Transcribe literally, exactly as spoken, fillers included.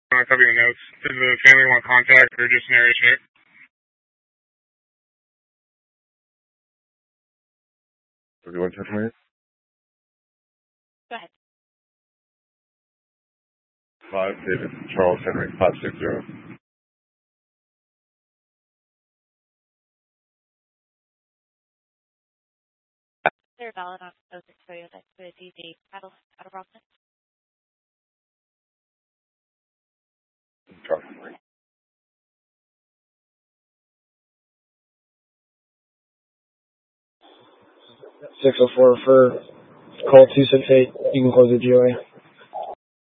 Uh, copy the notes. Does the family want contact or just an area check? Do you want to touch me? Go ahead. Five, David Charles Henry, five six zero. They're valid on oh six Toyota with D C Cattle out of Rockland. Charles. six oh four for call two six eight. You can close the G O A.